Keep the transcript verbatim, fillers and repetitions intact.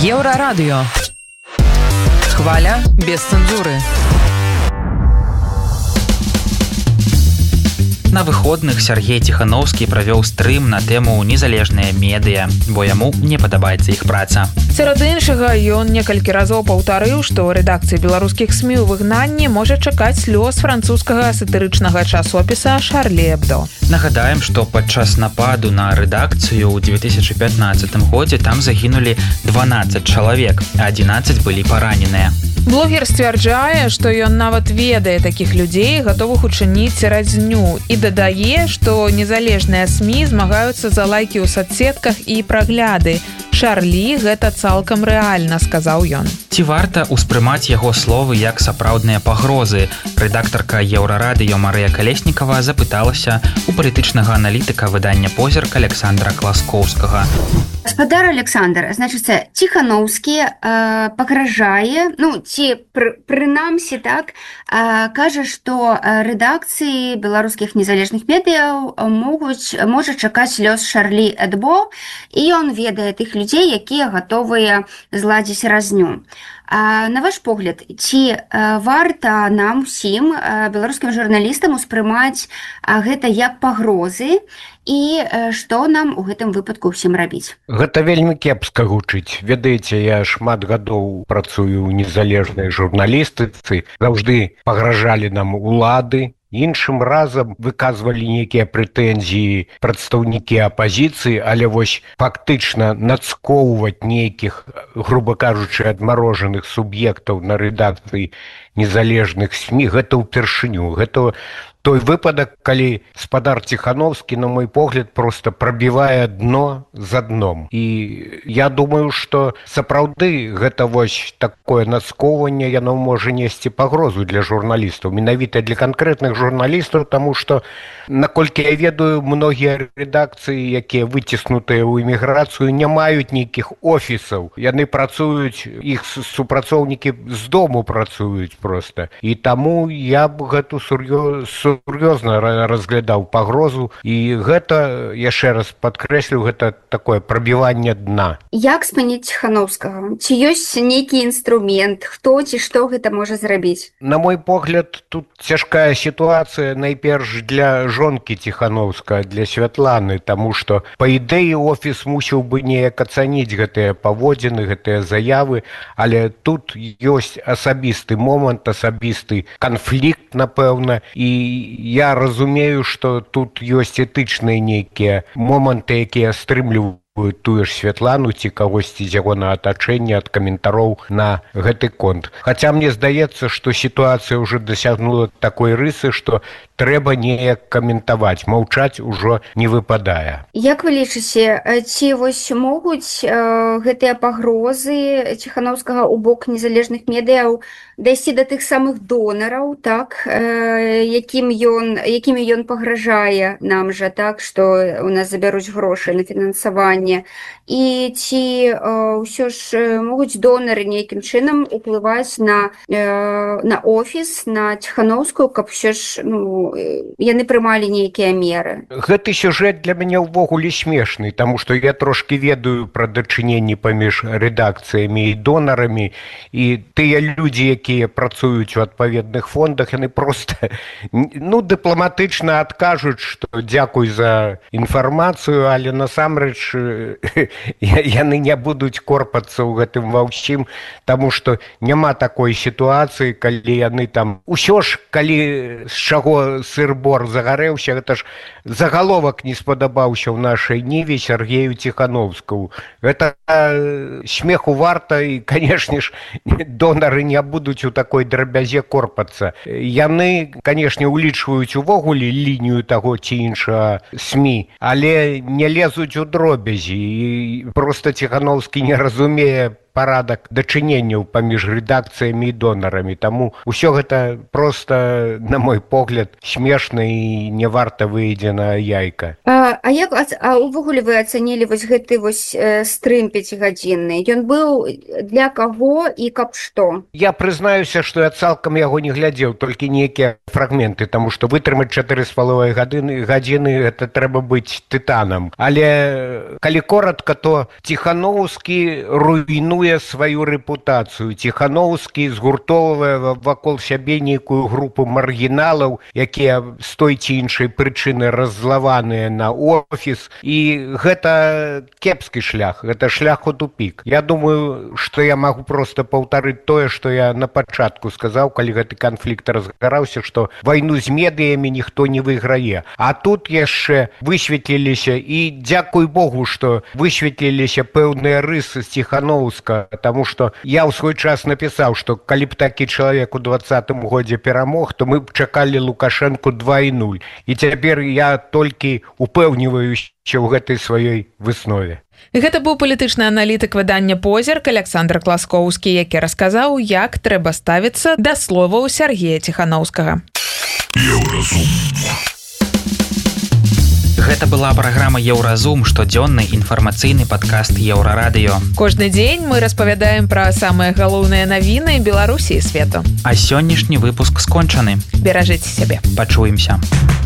Еўрарадыё. Хваля без цэнзуры. На выходных Сергей Ціхановскі правёў стрым на тэму незалежныя медыа, бо яму не падабаецца іх праца. Сярод іншага, ён некалькі разоў паўтарыў, што рэдакцыя беларускіх СМІ ў выгнанні можа чакаць слёз французскага сатырычнага часопіса «Шарлі Эбдо». Нагадаем, што падчас нападу на рэдакцыю ў две тысячы пятнаццатым годзе там загінулі дванаццаць чалавек, а адзінаццаць былі параненыя. Блогер сцвярджае, што ён нават ведае такіх людзей, гатовых учыніць разню, і дадае, што незалежныя СМІ змагаюцца за лайкі ў соцсетках і прагляды. Шарлі гэта цалкам рэальна, сказаў ён. Ці варта ўспрымаць яго словы як сапраўдныя пагрозы? Рэдактарка Еўрарадыё Марыя Калеснікава запыталася у палітычнага аналітыка выдання «Позірк» Александра Класкоўскага. Гаспадар Александр, значыцца, Ціхановскі э, пагражае, ну, ці пры, прынамсі так, э, кажа, што рэдакцыі беларускіх незалежных медыяў могуць, можа чакаць лёс Шарлі Эбдо, і ён ведае тых людзей, якія гатовыя зладзіць разню. А, на ваш погляд, ці а, варта нам усім, а, беларускім журналістам, успрымаць а, гэта як пагрозы і а, што нам у гэтым выпадку ўсім рабіць? Гэта вельмі кепска гучыць. Ведаеце, я шмат гадоў працую ў незалежнай журналістыцы, заўжды пагражалі нам улады. Іншым разам выказвалі нейкія прэтэнзіі прадстаўнікі апазіцыі, але вось фактычна нацкоўваць нейкіх, груба кажучы, адмарожаных суб'ектаў на рэдакцыі незалежных СМІ, гэта ўпершыню. Гэта той выпадак, калі гаспадар Ціхановскі, на мой погляд, просто прабівае дно за дном. І я думаю, што сапраўды гэта вось такое нацкоўванне, яно можа несці пагрозу для журналістаў, менавіта для канкрэтных журналістаў, таму што, наколькі я ведаю, многія рэдакцыі, якія выціснутыя ў эміграцыю, не маюць нейкіх офісаў. Яны працуюць, іх супрацоўнікі з дому працуюць проста. І таму я б гэту сур'ёзную сур'ёзна разглядаў пагрозу, і гэта, яшчэ раз падкрэслю, гэта такое прабіванне дна. Як спыніць Ціхановскага? Ці ёсць нейкі інструмент? Хто ці што гэта можа зрабіць? На мой погляд, тут цяжкая сітуацыя найперш для жонкі Ціхановскага, для Святланы, таму што, па ідэі, офіс мусіў бы неяк ацаніць гэтыя паводзіны, гэтыя заявы, але тут ёсць асабісты момант, асабісты канфлікт, напэўна, і я разумею, што тут ёсць этычныя нейкія моманты, якія стрымліваюць тую ж Святлану ці кагосьці з ягонага атачэння ад каментароў на гэты конт. Хаця мне здаецца, што сітуацыя ўжо дасягнула такой рысы, што трэба неяк каментаваць, маўчаць ужо не выпадае. Як вы лічыце, ці вось могуць э, гэтыя пагрозы Ціхановскага ў бок незалежных медыяў дайсці да тых самых донараў, так, э, якім ён, якімі ён пагражае нам жа, так, што у нас забяруць грошы на фінансаванне, і ці ўсё ж могуць донары нейкім чынам уплываць на, э, на офіс, на Ціхановскую, каб ўсё ж, ну, яны прымалі нейкія меры. Гэты сюжэт для мяне ўвогуле смешны, таму што я трошки ведаю пра дачыненні паміж рэдакцыямі і донарамі, і тыя людзі, якія працуюць у адпаведных фондах, яны проста, ну, дыпламатычна адкажуць, што дзякуй за інфармацыю, але насамрэч яны не будуць корпацца ў гэтым ва ўсім, таму што няма такой сітуацыі, калі яны там, усё ж, калі з чаго сыр-бор загарэўся, гэта ж загаловак не спадабаўся ў нашай ніве Сергею Ціхановскаму. Гэта смеху варта, і, канешне ж, донары не будуць у такой драбязе корпацца. Яны, канешне, улічваюць увогуле лінію таго ці іншага СМІ, але не лезуць у дробязі, і проста Ціхановскі не разумее парадак дачыненняў паміж рэдакцыямі і донарамі. Таму ўсё гэта проста, на мой погляд, смешна і не варта выедзена яйка. А, а як а увогуле вы ацанілі вось гэты вось э, стрым пяцігадзінны? Ён быў для каго і каб што? Я прызнаюся, што я цалкам яго не глядзеў, толькі нейкія фрагменты, таму што вытрымаць чатыры з паловай гадзіны, гадзіны гэта трэба быць тытанам. Але калі коратка, то Ціхановскі руйнуе будуе сваю рэпутацыю. Ціханоўскі згуртоўвае вакол сябе нейкую групу маргіналаў, якія з той ці іншай прычыны раззлаваныя на офіс. І гэта кепскі шлях, гэта шлях у тупік. Я думаю, што я магу проста паўтарыць тое, што я на пачатку сказаў, калі гэты канфлікт разгараўся, што вайну з медыямі ніхто не выйграе. А тут яшчэ высветліліся, і дзякуй Богу, што высветліліся пэўныя рысы з Ціханоўска, таму што я ў свой час напісаў, што калі б такі чалавек у двадцатым годзе перамог, то мы б чакалі Лукашэнку два нуль. І цяпер я толькі упэўніваюся ў гэтай сваёй выснове. Гэта быў палітычны аналітык выдання «Позірк» Александр Класкоўскі, які расказаў, як трэба ставіцца да словаў Сергея Ціханоўскага. Еўразум. Гэта была праграма «Еўразум», штодзённы інфармацыйны падкаст Еўрарадыё. Кожны дзень мы распавядаем пра самыя галоўныя навіны Беларусі і свету. А сённяшні выпуск скончаны. Беражыце сябе. Пачуемся.